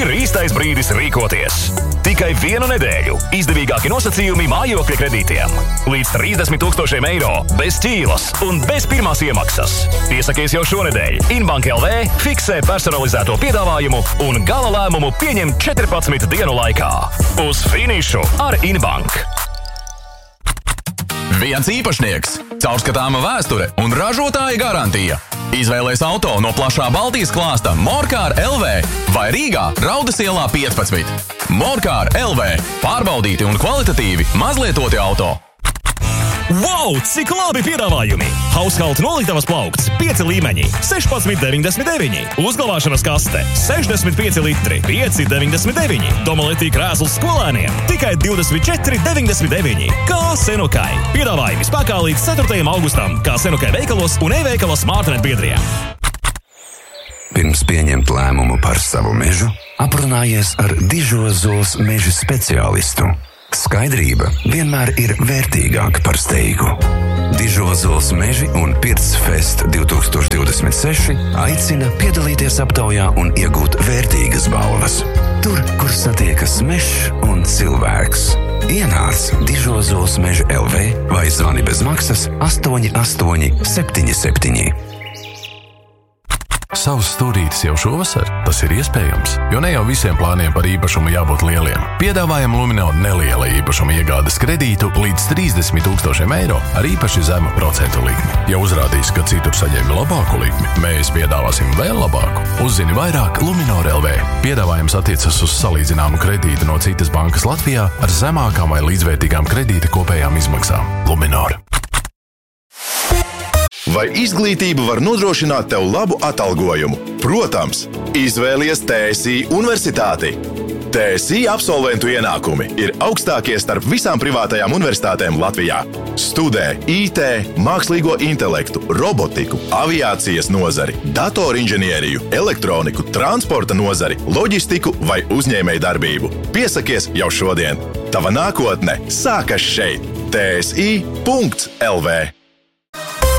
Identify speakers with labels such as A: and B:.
A: ir īstais brīdis rīkoties. Tikai 1 nedēļu izdevīgāki nosacījumi mājokļa kredītiem. Līdz 30 000 eiro bez ķīlas un bez pirmās iemaksas. Piesakies jau šonedēļ. Inbank LV fiksē personalizēto piedāvājumu un gala lēmumu pieņem 14 dienu laikā. Uz finišu ar Inbank.
B: Viens īpašnieks, caurskatāma vēsture un ražotāja garantija. Izvēlēs auto no plašā Baltijas klāsta Morkār LV vai Rīgā Raudas ielā 15. Morkār LV. Pārbaudīti un kvalitatīvi mazlietoti auto.
A: Wow, cik labi piedāvājumi! Haushalt noliktavas plaukts 5 līmeņi, 16,99. Uzglabāšanas kaste 65 litri, 5,99. Domoletī krēsls skolēniem tikai 24,99. Kā Senukai. Piedāvājumi spēkā līdz 4. augustam, kā Senukai veikalos un e-veikalos Smartnet biedriem.
C: Pirms pieņemt lēmumu par savu mežu, aprunājies ar Dižozols meža speciālistu. Skaidrība vienmēr ir vērtīgāka par steigu. Dižozols meži un Pirtsfest 2026 aicina piedalīties aptaujā un iegūt vērtīgas balvas. Tur, kur satiekas mežs un cilvēks. Ienāc Dižozols meža LV vai zvani bez maksas 8877.
D: Savs stūrītis jau šovasar? Tas ir iespējams, jo ne jau visiem plāniem par īpašumu jābūt lieliem. Piedāvājam Luminor neliela īpašuma iegādes kredītu līdz 30 000 eiro ar īpaši zemu procentu likmi. Ja uzrādīs, ka citur saņēmi labāku likmi, mēs piedāvāsim vēl labāku. Uzzini vairāk Luminor LV. Piedāvājums attiecas uz salīdzināmu kredītu no citas bankas Latvijā ar zemākām vai līdzvērtīgām kredīta kopējām izmaksām. Luminor.
E: Vai izglītība var nodrošināt tev labu atalgojumu? Protams, izvēlies TSI universitāti. TSI absolventu ienākumi ir augstākie starp visām privātajām universitātēm Latvijā. Studē IT, mākslīgo intelektu, robotiku, aviācijas nozari, datorinženieriju, elektroniku, transporta nozari, loģistiku vai uzņēmēju darbību. Piesakies jau šodien. Tava nākotne sākas šeit. TSI.LV